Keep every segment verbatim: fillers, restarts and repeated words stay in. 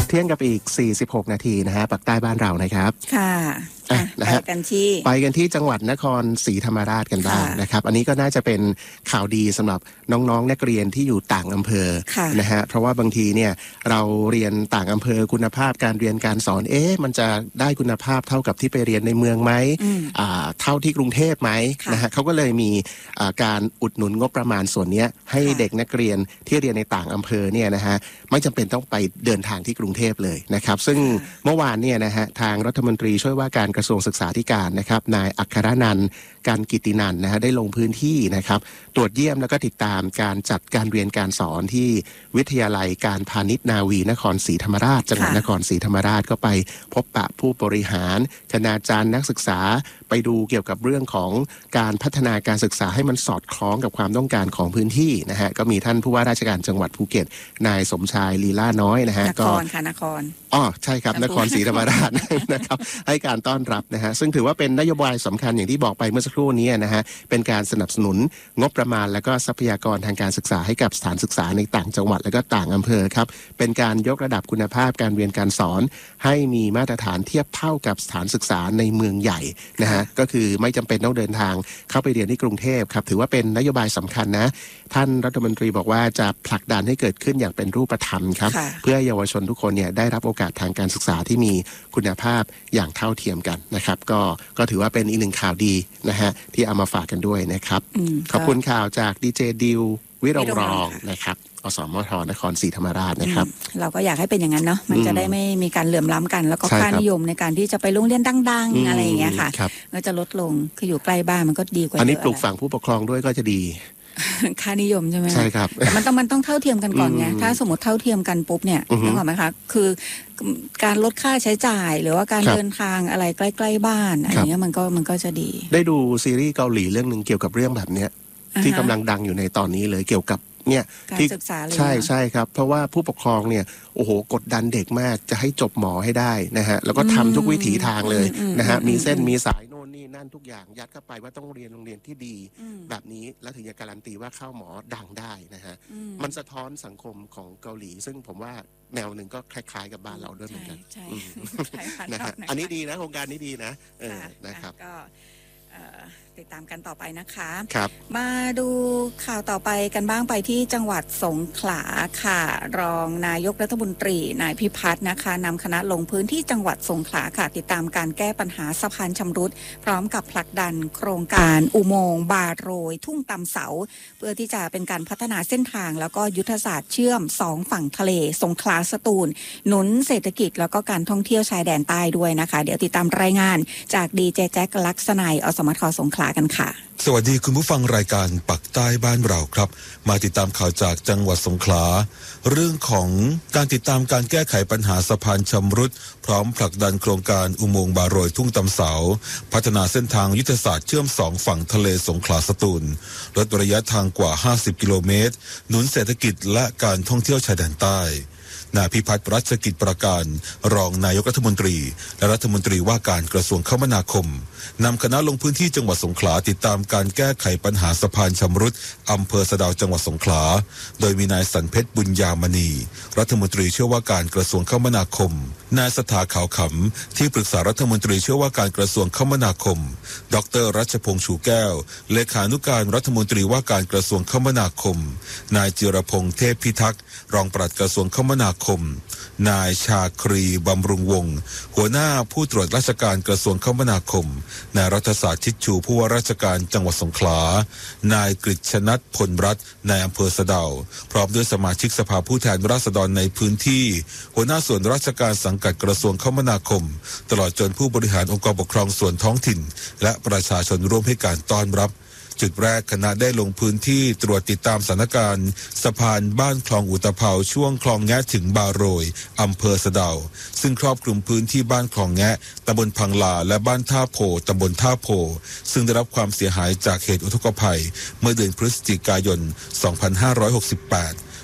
เที่ยงกับอีกสี่สิบหกนาทีนะฮะปักใต้บ้านเรานะครับค่ะนะฮะไปกันที่ไปกันที่จังหวัดนครศรีธรรมราชกันบ้างนะครับอันนี้ก็น่าจะเป็นข่าวดีสำหรับน้องๆนักเรียนที่อยู่ต่างอำเภอนะฮะเพราะว่าบางทีเนี่ยเราเรียนต่างอำเภอคุณภาพการเรียนการสอนเอ๊ะมันจะได้คุณภาพเท่ากับที่ไปเรียนในเมืองไหมอ่าเท่าที่กรุงเทพไหมนะฮะเขาก็เลยมีอ่าการอุดหนุนงบประมาณส่วนนี้ให้เด็กนักเรียนที่เรียนในต่างอำเภอเนี่ยนะฮะไม่จำเป็นต้องไปเดินทางที่กรุงเทพเลยนะครับซึ่งเมื่อวานเนี่ยนะฮะทางรัฐมนตรีช่วยว่าการกระทรวงศึกษาธิการนะครับนายอัครนันท์การกิตินันท์นะฮะได้ลงพื้นที่นะครับตรวจเยี่ยมแล้วก็ติดตามการจัดการเรียนการสอนที่วิทยาลัยการพาณิชย์นาวีนครศรีธรรมราชจังหวัดนครศรีธรรมราชก็ไปพบปะผู้บริหารคณาจารย์นักศึกษาไปดูเกี่ยวกับเรื่องของการพัฒนาการศึกษาให้มันสอดคล้องกับความต้องการของพื้นที่นะฮะก็มีท่านผู้ว่าราชการจังหวัดภูเก็ตนายสมชายลีลาน้อยนะฮะก็นครค่ะนครอ๋อใช่ครับนครศรีธรรมราชนะครับให้การต้อนรับนะฮะซึ่งถือว่าเป็นนโยบายสำคัญอย่างที่บอกไปเมื่อสักครู่นี้นะฮะเป็นการสนับสนุนงบประมาณและก็ทรัพยากรทางการศึกษาให้กับสถานศึกษาในต่างจังหวัดและก็ต่างอำเภอครับเป็นการยกระดับคุณภาพการเรียนการสอนให้มีมาตรฐานเทียบเท่ากับสถานศึกษาในเมืองใหญ่นะฮะก็คือไม่จำเป็นต้องเดินทางเข้าไปเรียนที่กรุงเทพครับถือว่าเป็นนโยบายสำคัญนะท่านรัฐมนตรีบอกว่าจะผลักดันให้เกิดขึ้นอย่างเป็นรูปธรรมครับเพื่อเยาวชนทุกคนเนี่ยได้รับโอกาสทางการศึกษาที่มีคุณภาพอย่างเท่าเทียมกันนะครับก็ก็ถือว่าเป็นอีกหนึ่งข่าวดีนะฮะที่เอามาฝากกันด้วยนะครับขอบคุณข่าวจากดีเจดิววิรงรองนะครับอสมทนครศรีธรรมราชนะครับเราก็อยากให้เป็นอย่างนั้นเนาะมันจะได้ไม่มีการเหลื่อมล้ำกันแล้วก็ค่านิยมในการที่จะไปโรงเรียนดังๆอะไรอย่างเงี้ยค่ะก็จะลดลงคืออยู่ใกล้บ้านมันก็ดีกว่าเยอะอันนี้ปลูกฝังผู้ปกครองด้วยก็จะดีค่านิยมใช่ไหมใช่ครับแต่มันต้องมันต้องเท่าเทียมกันก่อนไงถ้าสมมติเท่าเทียมกันปุ๊บเนี่ยนึกออกไหมคะคือการลดค่าใช้จ่ายหรือว่าการเดินทางอะไรใกล้ๆบ้านอะไรเงี้ยมันก็มันก็จะดีได้ดูซีรีส์เกาหลีเรื่องนึงเกี่ยวกับเรื่องแบบเนี้ยที่กำลังดังอยู่ในตอนนี้เลยเกี่ยวกับเนี่ยที่ศึกษาเลยใช่ใช่ครับเพราะว่าผู้ปกครองเนี่ยโอ้โหกดดันเด็กมากจะให้จบหมอให้ได้นะฮะแล้วก็ทำทุกวิถีทางเลยนะฮะมีเส้นมีสายโน่นนี่นั่นทุกอย่างยัดเข้าไปว่าต้องเรียนโรงเรียนที่ดีแบบนี้แล้วถึงจะการันตีว่าเข้าหมอดังได้นะฮะมันสะท้อนสังคมของเกาหลีซึ่งผมว่าแนวหนึ่งก็คล้ายๆกับบ้านเราด้วยเหมือนกันนะฮะอันนี้ดีนะโครงการนี้ดีนะเออนะครับก็ติดตามกันต่อไปนะคะครับมาดูข่าวต่อไปกันบ้างไปที่จังหวัดสงขลาค่ะรองนายกรัฐมนตรีนายพิพัฒน์นะคะนำคณะลงพื้นที่จังหวัดสงขลาค่ะติดตามการแก้ปัญหาสะพานชำรุดพร้อมกับผลักดันโครงการอุโมงค์บาโรยทุ่งตำเสาเพื่อที่จะเป็นการพัฒนาเส้นทางแล้วก็ยุทธศาสตร์เชื่อมสองฝั่งทะเลสงขลาสตูลหนุนเศรษฐกิจแล้วก็การท่องเที่ยวชายแดนใต้ด้วยนะคะเดี๋ยวติดตามรายงานจากดีเจแจ็คลักษณัยอสมทสงขลากันค่ะสวัสดีคุณผู้ฟังรายการปักใต้บ้านเราครับมาติดตามข่าวจากจังหวัดสงขลาเรื่องของการติดตามการแก้ไขปัญหาสะพานชำรุดพร้อมผลักดันโครงการอุโมงค์บาโรยทุ่งตำเสาพัฒนาเส้นทางยุทธศาสตร์เชื่อมสองฝั่งทะเลสงขลาสตูลลดระยะทางกว่าห้าสิบกิโลเมตรหนุนเศรษฐกิจและการท่องเที่ยวชายแดนใต้นายพิพัฒน์รัชกิจประการรองนายกรัฐมนตรีและรัฐมนตรีว่าการกระทรวงคมนาคมนำคณะลงพื้นที่จังหวัดสงขลาติดตามการแก้ไขปัญหาสะพานชำรุดอำเภอสะดาวจังหวัดสงขลาโดยมีนายสันเพชรบุญญามณีรัฐมนตรีช่วยว่าการกระทรวงคมนาคมนายสถาขาวขำที่ปรึกษารัฐมนตรีช่วยว่าการกระทรวงคมนาคมดร.รัชพงษ์ชูแก้วเลขานุการรัฐมนตรีว่าการกระทรวงคมนาคมนายจิรพงษ์เทพพิทักษ์รองปลัดกระทรวงคมนาคมนายชาครีบำรุงวงศ์หัวหน้าผู้ตรวจราชการกระทรวงคมนาคมนายรัฐศาสตร์ชิดชูผู้ว่าราชการจังหวัดสงขลานายกฤษณัฐพลรัตน์นายอำเภอสะเดาพร้อมด้วยสมาชิกสภาผู้แทนราษฎรในพื้นที่หัวหน้าส่วนราชการสังกัดกระทรวงคมนาคมตลอดจนผู้บริหารองค์กรปกครองส่วนท้องถิ่นและประชาชนร่วมให้การต้อนรับจุดแรกคณะได้ลงพื้นที่ตรวจติดตามสถานการณ์สะพานบ้านคลองอุตภาวช่วงคลองแงะถึงบาโรยอำเภอสะเดาซึ่งครอบคลุมพื้นที่บ้านคลองแงะตำบลพังลาและบ้านท่าโพตำบลท่าโพซึ่งได้รับความเสียหายจากเหตุอุทกภัยเมื่อเดือนพฤศจิกายน สองพันห้าร้อยหกสิบแปด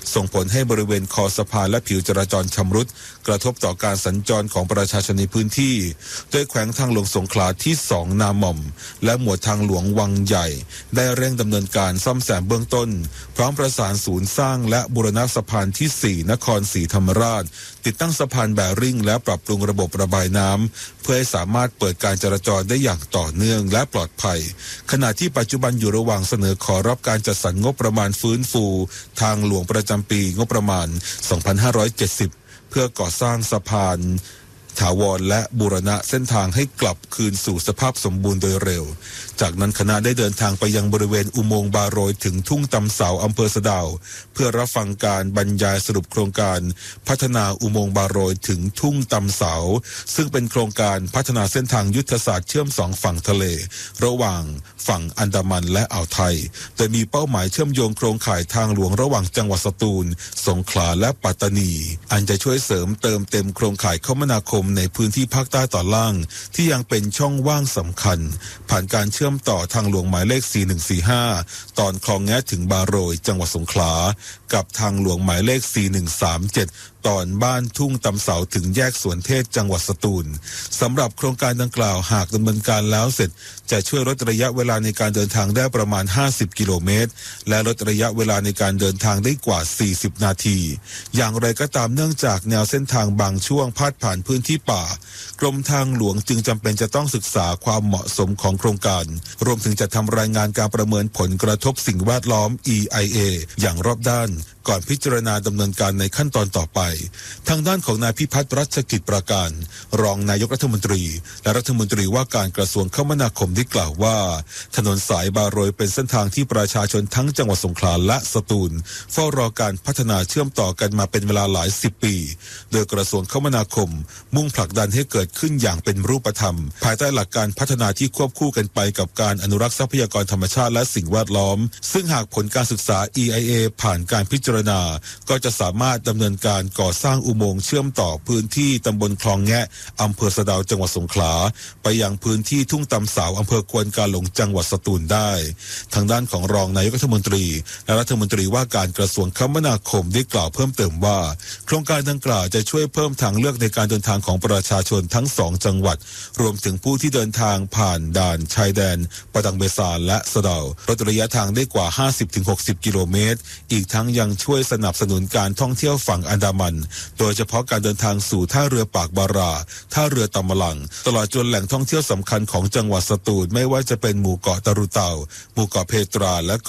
ส่งผลให้บริเวณคอสะพานและผิวจราจรชำรุดกระทบต่อการสัญจรของประชาชนในพื้นที่โดยแขวงทางหลวงสงขลาที่สองนาหม่อมและหมวดทางหลวงวังใหญ่ได้เร่งดำเนินการซ่อมแซมเบื้องต้นพร้อมประสานศูนย์สร้างและบูรณะสะพานที่สี่นครศรีธรรมราชติดตั้งสะพานแบริ่งและปรับปรุงระบบระบายน้ำเพื่อให้สามารถเปิดการจราจรได้อย่างต่อเนื่องและปลอดภัยขณะที่ปัจจุบันอยู่ระหว่างเสนอขอรับการจัดสรรงบประมาณฟื้นฟูทางหลวงประจำปีงบประมาณสองพันห้าร้อยเจ็ดสิบเพื่อก่อสร้างสะพานถาวรและบูรณะเส้นทางให้กลับคืนสู่สภาพสมบูรณ์โดยเร็วจากนั้นคณะได้เดินทางไปยังบริเวณอุโมงค์บาโรยถึงทุ่งตำเสาอำเภอสะเดาเพื่อรับฟังการบรรยายสรุปโครงการพัฒนาอุโมงค์บาโรยถึงทุ่งตำเสาซึ่งเป็นโครงการพัฒนาเส้นทางยุทธศาสตร์เชื่อมสองฝั่งทะเลระหว่างฝั่งอันดามันและอ่าวไทยโดยมีเป้าหมายเชื่อมโยงโครงข่ายทางหลวงระหว่างจังหวัดสตูลสงขลาและปัตตานีอันจะช่วยเสริมเติมเต็มโครงข่ายคมนาคมในพื้นที่ภาคใต้ตอนล่างที่ยังเป็นช่องว่างสำคัญผ่านการเชื่อมต่อทางหลวงหมายเลขสี่หนึ่งสี่ห้าตอนคลองแงะถึงบาโรยจังหวัดสงขลากับทางหลวงหมายเลขสี่หนึ่งสามเจ็ดตอนบ้านทุ่งตำเสาถึงแยกสวนเทศจังหวัดสตูลสำหรับโครงการดังกล่าวหากดำเนินการแล้วเสร็จจะช่วยลดระยะเวลาในการเดินทางได้ประมาณห้าสิบกิโลเมตรและลดระยะเวลาในการเดินทางได้กว่าสี่สิบนาทีอย่างไรก็ตามเนื่องจากแนวเส้นทางบางช่วงพาดผ่านพื้นที่ป่ากรมทางหลวงจึงจำเป็นจะต้องศึกษาความเหมาะสมของโครงการรวมถึงจะทำรายงานการประเมินผลกระทบสิ่งแวดล้อม อี ไอ เอ อย่างรอบด้านก่อนพิจารณาดำเนินการในขั้นตอนต่อไปทางด้านของนายพิพัฒน์รัชกิจประการรองนายกรัฐมนตรีและรัฐมนตรีว่าการกระทรวงคมนาคมได้กล่าวว่าถนนสายบาโรยเป็นเส้นทางที่ประชาชนทั้งจังหวัดสงขลาและสตูลเฝ้ารอการพัฒนาเชื่อมต่อกันมาเป็นเวลาหลายสิบปีโดยกระทรวงคมนาคมมุ่งผลักดันให้เกิดขึ้นอย่างเป็นรูปธรรมภายใต้หลักการพัฒนาที่ควบคู่กันไปกับการอนุรักษ์ทรัพยากรธรรมชาติและสิ่งแวดล้อมซึ่งหากผลการศึกษา อี ไอ เอ ผ่านการพิจารณาก็จะสามารถดำเนินการก่อสร้างอุโมงค์เชื่อมต่อพื้นที่ตำบลคลองแงะอำเภอสะเดาจังหวัดสงขลาไปยังพื้นที่ทุ่งตำเสาอำเภอควนกาหลงจังหวัดสตูลได้ทางด้านของรองนายกรัฐมนตรีและรัฐมนตรีว่าการกระทรวงคมนาคมได้กล่าวเพิ่มเติมว่าโครงการดังกล่าวจะช่วยเพิ่มทางเลือกในการเดินทางของประชาชนทั้งสองจังหวัดรวมถึงผู้ที่เดินทางผ่านด่านชายแดนปะดังเบซาและสะเดาลดระยะทางได้กว่า ห้าสิบถึงหกสิบ กิโลเมตรอีกทั้งยังช่วยสนับสนุนการท่องเที่ยวฝั่งอันดามันโดยเฉพาะการเดินทางสู่ท่าเรือปากบาราท่าเรือตำมะลังตลอดจนแหล่งท่องเที่ยวสำคัญของจังหวัดสตูลไม่ว่าจะเป็นหมู่เกาะตะรุเตาหมู่เกาะเพตราและ